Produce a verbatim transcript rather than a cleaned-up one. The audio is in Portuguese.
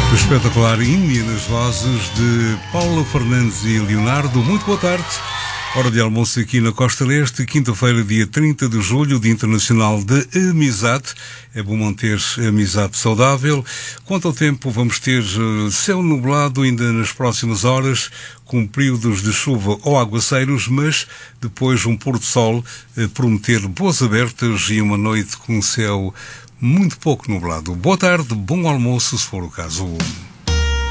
O espetacular Índia nas vozes de Paula Fernandes e Leonardo. Muito boa tarde. Hora de almoço aqui na Costa Leste, quinta-feira, dia trinta de julho, Dia Internacional da Amizade. É bom manter a amizade saudável. Quanto ao tempo, vamos ter céu nublado ainda nas próximas horas, com períodos de chuva ou aguaceiros, mas depois um pôr do sol a prometer boas abertas e uma noite com céu muito pouco nublado. Boa tarde, bom almoço, se for o caso.